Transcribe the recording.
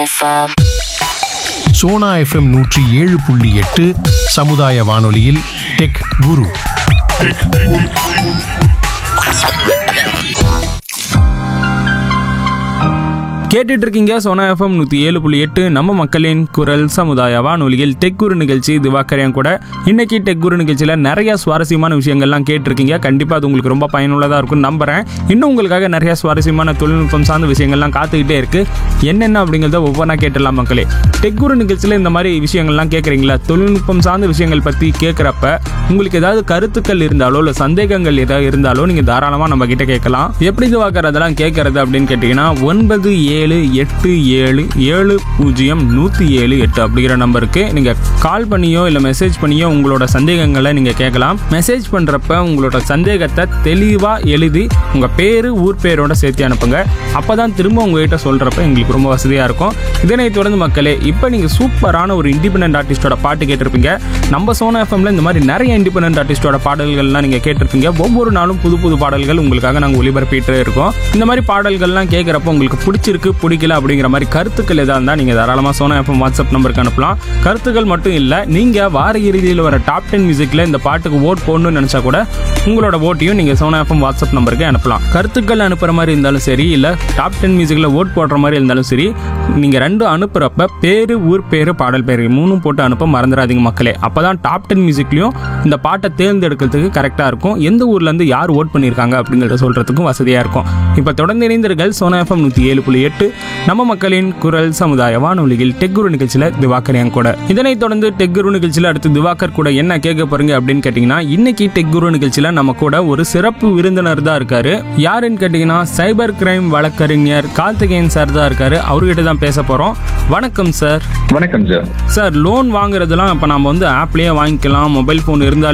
Sona FM 107.8 சமுதாய வானொலியில் tech குரு. கேட்டுட்டு இருக்கீங்க சோனா எஃப்எம் 107.8 நம்ம மக்களின் குரல் சமுதாய வானொலியில் டெக் குரு நிகழ்ச்சி. திவாகரையும் கூட இன்னைக்கு டெக் குரு நிகழ்ச்சியில் நிறைய சுவாரஸ்யமான விஷயங்கள்லாம் கேட்டிருக்கீங்க. கண்டிப்பாக அது உங்களுக்கு ரொம்ப பயனுள்ளதாக இருக்கும்னு நம்புறேன். இன்னும் உங்களுக்காக நிறைய சுவாரஸ்யமான தொழில்நுட்பம் சார்ந்த விஷயங்கள்லாம் காத்துக்கிட்டே இருக்கு. என்னென்ன அப்படிங்கிறத ஒவ்வொன்றா கேட்டுடலாம் மக்களே. டெக் குரு நிகழ்ச்சியில் இந்த மாதிரி விஷயங்கள்லாம் கேட்குறீங்களா? தொழில்நுட்பம் சார்ந்த விஷயங்கள் பற்றி கேட்குறப்ப உங்களுக்கு ஏதாவது கருத்துக்கள் இருந்தாலோ இல்லை சந்தேகங்கள் ஏதாவது இருந்தாலோ நீங்கள் தாராளமாக நம்ம கிட்ட கேட்கலாம். எப்படி திவாகர் அதெல்லாம் கேட்கறது அப்படின்னு கேட்டிங்கன்னா 9787070107 அப்படிங்கிற நம்பருக்கு நீங்கள் கால் பண்ணியோ இல்லை மெசேஜ் பண்ணியோ உங்களோட சந்தேகங்களை நீங்கள் கேட்கலாம். மெசேஜ் பண்ணுறப்ப உங்களோட சந்தேகத்தை தெளிவாக எழுதி உங்கள் பேர் ஊர் பேரோட சேர்த்து அனுப்புங்க. அப்போ தான் திரும்ப உங்ககிட்ட சொல்கிறப்ப எங்களுக்கு ரொம்ப வசதியாக இருக்கும். இதனை தொடர்ந்து மக்களே, இப்போ நீங்கள் சூப்பரான ஒரு இண்டிபெண்டன்ட் ஆர்டிஸ்டோட பாட்டு கேட்டிருப்பீங்க. நம்ம சோனா எஃப்எம்ல இந்த மாதிரி நிறைய இண்டிபெண்டன்ட் ஆர்டிஸ்டோட பாடல்கள்லாம் நீங்கள் கேட்டிருப்பீங்க. ஒவ்வொரு நாளும் புது புது பாடல்கள் உங்களுக்காக நாங்கள் ஒளிபரப்பிட்டு இருக்கோம். இந்த மாதிரி பாடல்கள்லாம் கேட்குறப்ப உங்களுக்கு பிடிச்சிருக்கு பிடிக்கல அப்படிங்கிற மாதிரி கருத்துக்கள் எதாக இருந்தால் நீங்கள் தாராளமாக சோனா எஃப்எம் வாட்ஸ்அப் நம்பருக்கு அனுப்பலாம். கருத்துக்கள் மட்டும் இல்லை, நீங்கள் வார இறுதியில் வர டாப் 10 மியூசிக்கில் இந்த பாட்டுக்கு ஓட் போடணும்னு நினச்சா கூட உங்களோட ஓட்டையும் நீங்கள் சோனா எஃப்எம் வாட்ஸ்அப் நம்பருக்கு அனுப்பலாம். கருத்துக்கள் அனுப்புகிற மாதிரி இருந்தாலும் சரி, இல்லை டாப் 10 மியூசிக்கில் ஓட் போடுற மாதிரி இருந்தாலும் சரி, நீங்கள் ரெண்டும் அனுப்புகிறப்ப பேர் ஊர் பேர் பாடல் பேர் 3 போட்டு அனுப்ப மறந்துடாதீங்க மக்களே. அப்போ தான் டாப் 10 மியூசிக்லையும் இந்த பாட்டை தேர்ந்தெடுக்கிறதுக்கு கரெக்டாக இருக்கும். எந்த ஊர்லேருந்து யார் ஓட் பண்ணியிருக்காங்க அப்படிங்கிறத சொல்கிறதுக்கும் வசதியாக இருக்கும். இப்போ தொடர்ந்து இணைந்தீர்கள் சோனா எஃப்எம் 107.8 நம்ம மக்களின் குரல் சமுதாய வானொலியில் டெக் குரு நிகழ்ச்சியில் திவாகரையும் கூட. இதனைத் தொடர்ந்து டெக் குரு நிகழ்ச்சியில் அடுத்து திவாகர் கூட என்ன கேட்க போறீங்க அப்படின்னு கேட்டிங்கன்னா, இன்னைக்கு டெக் குரு நிகழ்ச்சியில் நம்ம கூட ஒரு சிறப்பு விருந்தினர் தான் இருக்காரு. யாருன்னு கேட்டிங்கன்னா, சைபர் கிரைம் வழக்கறிஞர் கார்த்திகேயன் சார் தான் இருக்காரு. அவர்கிட்ட தான் பேச போகிறோம். வணக்கம் சார். வணக்கம் சார். சார், லோன் வாங்குறதுலாம் இப்போ நம்ம ஆப்லேயே வாங்கிக்கலாம். மொபைல் ஃபோன் இருந்தால்